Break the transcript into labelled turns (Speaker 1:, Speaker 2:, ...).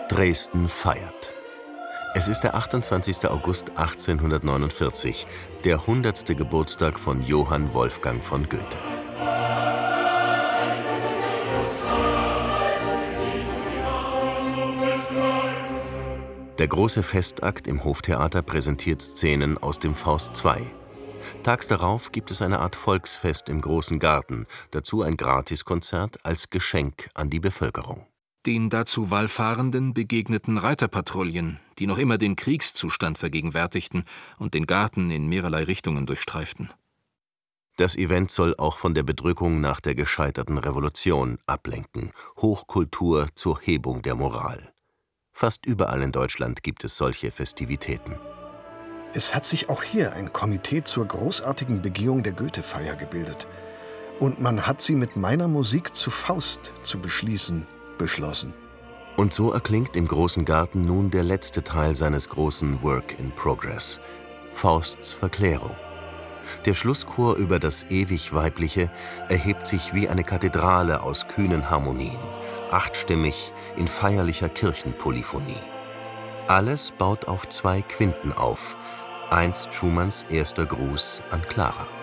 Speaker 1: Dresden feiert. Es ist der 28. August 1849, der 100. Geburtstag von Johann Wolfgang von Goethe. Der große Festakt im Hoftheater präsentiert Szenen aus dem Faust II. Tags darauf gibt es eine Art Volksfest im Großen Garten, dazu ein Gratiskonzert als Geschenk an die Bevölkerung.
Speaker 2: Den dazu Wallfahrenden begegneten Reiterpatrouillen, die noch immer den Kriegszustand vergegenwärtigten und den Garten in mehrerlei Richtungen durchstreiften.
Speaker 1: Das Event soll auch von der Bedrückung nach der gescheiterten Revolution ablenken. Hochkultur zur Hebung der Moral. Fast überall in Deutschland gibt es solche Festivitäten.
Speaker 3: Es hat sich auch hier ein Komitee zur großartigen Begehung der Goethe-Feier gebildet. Und man hat sie mit meiner Musik zu Faust zu beschließen beschlossen.
Speaker 1: Und so erklingt im Großen Garten nun der letzte Teil seines großen Work in Progress, Fausts Verklärung. Der Schlusschor über das ewig Weibliche erhebt sich wie eine Kathedrale aus kühnen Harmonien, achtstimmig in feierlicher Kirchenpolyphonie. Alles baut auf 2 Quinten auf, einst Schumanns erster Gruß an Clara.